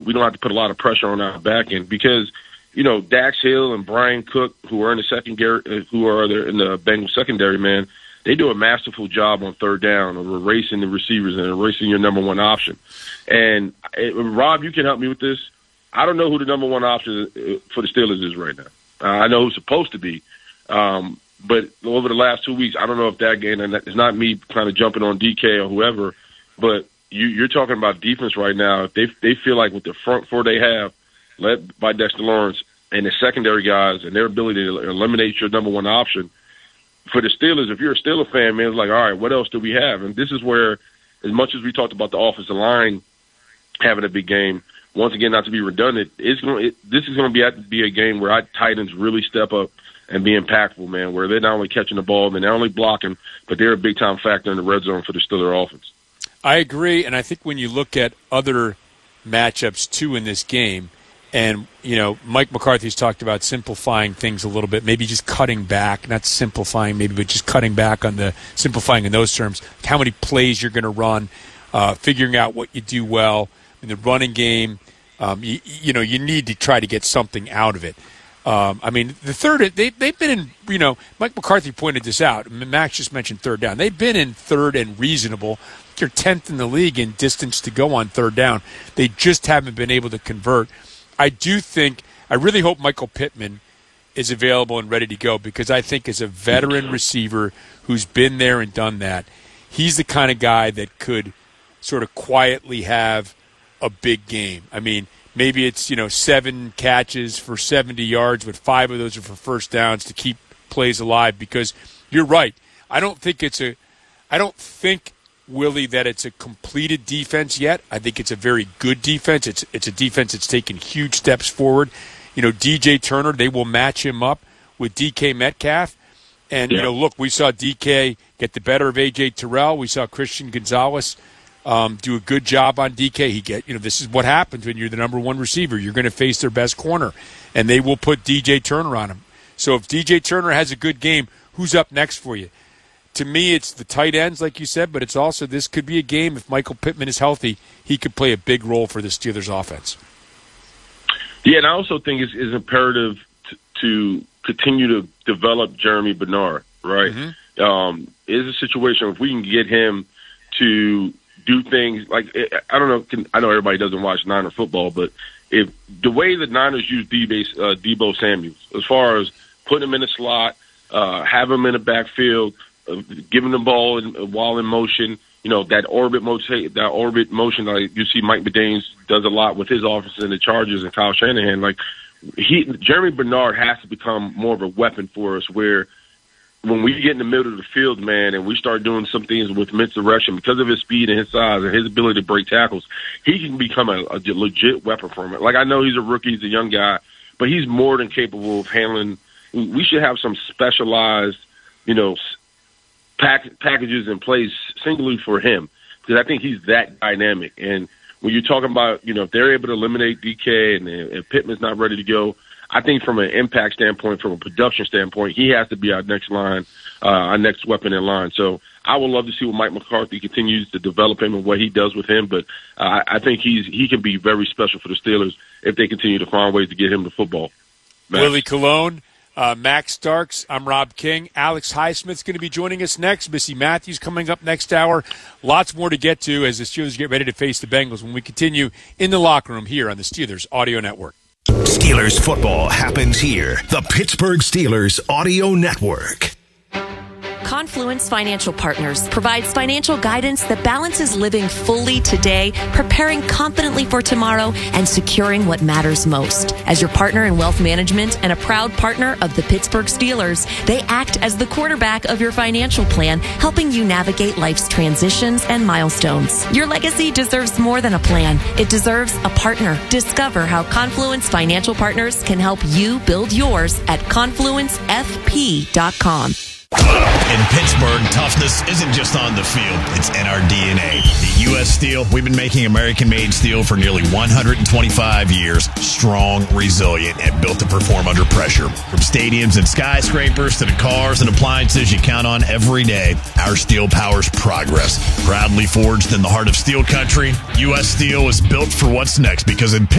we don't have to put a lot of pressure on our back end because, Dax Hill and Brian Cook, who are in the secondary, in the Bengals secondary, man, they do a masterful job on third down of erasing the receivers and erasing your number one option. And Rob, you can help me with this. I don't know who the number one option for the Steelers is right now. I know who's supposed to be. But over the last 2 weeks, I don't know if that game, and it's not me kind of jumping on DK or whoever, but you're talking about defense right now. If they feel like with the front four they have, led by Dexter Lawrence and the secondary guys and their ability to eliminate your number one option, for the Steelers, if you're a Steelers fan, man, it's like, all right, what else do we have? And this is where, as much as we talked about the offensive line having a big game, once again, not to be redundant, this is going to be a game where our tight ends really step up and be impactful, man, where they're not only catching the ball, they're not only blocking, but they're a big-time factor in the red zone for the Steelers offense. I agree, and I think when you look at other matchups, too, in this game, and, Mike McCarthy's talked about simplifying things a little bit, maybe just cutting back, not simplifying maybe, but just cutting back on the simplifying in those terms, how many plays you're going to run, figuring out what you do well in the running game. You need to try to get something out of it. The third, they've been in, Mike McCarthy pointed this out. Max just mentioned third down. They've been in third and reasonable. They're 10th in the league in distance to go on third down. They just haven't been able to convert. I really hope Michael Pittman is available and ready to go because I think as a veteran receiver who's been there and done that, he's the kind of guy that could sort of quietly have a big game. Maybe it's, 7 catches for 70 yards, but 5 of those are for first downs to keep plays alive because you're right. I don't think, Willie, that it's a completed defense yet. I think it's a very good defense. It's a defense that's taken huge steps forward. DJ Turner, they will match him up with DK Metcalf. And, look, we saw DK get the better of A.J. Terrell. We saw Christian Gonzalez do a good job on DK. This is what happens when you're the number one receiver. You're going to face their best corner, and they will put DJ Turner on him. So if DJ Turner has a good game, who's up next for you? To me, it's the tight ends, like you said, but it's also this could be a game, if Michael Pittman is healthy, he could play a big role for the Steelers offense. Yeah, and I also think it's imperative to continue to develop Jeremy Bernard, right? Mm-hmm. It's a situation if we can get him to do things like, I don't know, I know everybody doesn't watch Niner football, but if the way the Niners use Deebo Samuel, as far as putting him in the slot, have him in the backfield, giving the ball while in motion, that orbit motion like you see Mike McDaniels does a lot with his offense in the Chargers and Kyle Shanahan. Like Jeremy Bernard has to become more of a weapon for us where when we get in the middle of the field, man, and we start doing some things with misdirection because of his speed and his size and his ability to break tackles, he can become a legit weapon for him. Like I know he's a rookie, he's a young guy, but he's more than capable of handling. We should have some specialized, packages in place singly for him because I think he's that dynamic. And when you're talking about, if they're able to eliminate DK and if Pittman's not ready to go, I think from an impact standpoint, from a production standpoint, he has to be our next line, our next weapon in line. So I would love to see what Mike McCarthy continues to develop him and what he does with him. But I think he can be very special for the Steelers if they continue to find ways to get him to football. Willie Colon. Max Starks, I'm Rob King. Alex Highsmith's going to be joining us next. Missy Matthews coming up next hour. Lots more to get to as the Steelers get ready to face the Bengals when we continue in the locker room here on the Steelers Audio Network. Steelers football happens here. The Pittsburgh Steelers Audio Network. Confluence Financial Partners provides financial guidance that balances living fully today, preparing confidently for tomorrow, and securing what matters most. As your partner in wealth management and a proud partner of the Pittsburgh Steelers, they act as the quarterback of your financial plan, helping you navigate life's transitions and milestones. Your legacy deserves more than a plan. It deserves a partner. Discover how Confluence Financial Partners can help you build yours at confluencefp.com. In Pittsburgh, toughness isn't just on the field, it's in our DNA. At U.S. Steel, we've been making American-made steel for nearly 125 years. Strong, resilient, and built to perform under pressure. From stadiums and skyscrapers to the cars and appliances you count on every day, our steel powers progress. Proudly forged in the heart of steel country, U.S. Steel is built for what's next because in